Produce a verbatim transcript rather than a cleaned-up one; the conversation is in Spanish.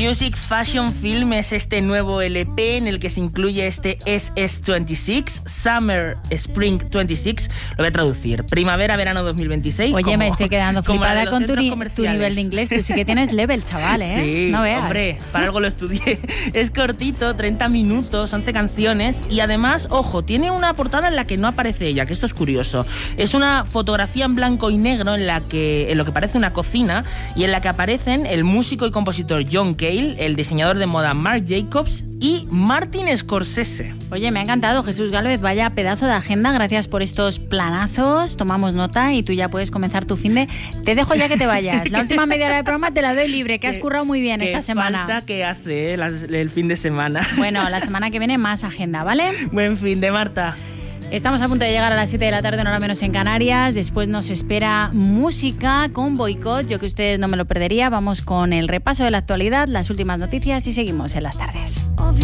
Music Fashion Film es este nuevo L P en el que se incluye este S S veintiséis, Summer Spring veintiséis, lo voy a traducir, primavera-verano dos mil veintiséis. Oye, como, me estoy quedando flipada con tu, ni- tu nivel de inglés, tú sí que tienes level, chaval, ¿eh? Sí, no veas. Hombre, para algo lo estudié. Es cortito, treinta minutos, once canciones y además, ojo, tiene una portada en la que no aparece ella, que esto es curioso. Es una fotografía en blanco y negro en la que en lo que parece una cocina y en la que aparecen el músico y compositor John Cale, el diseñador de moda Marc Jacobs y Martin Scorsese. Oye, me ha encantado, Jesús Gálvez, vaya pedazo de agenda, gracias por estos planazos, tomamos nota y tú ya puedes comenzar tu finde. Te dejo ya que te vayas, la última media hora del programa te la doy libre, que has currado muy bien esta semana. Qué falta que hace eh, la, el fin de semana. Bueno, la semana que viene más agenda, ¿vale? Buen fin de Marta. Estamos a punto de llegar a las siete de la tarde, no hora menos en Canarias. Después nos espera música con Boicot. Yo que ustedes no me lo perdería. Vamos con el repaso de la actualidad, las últimas noticias y seguimos en las tardes.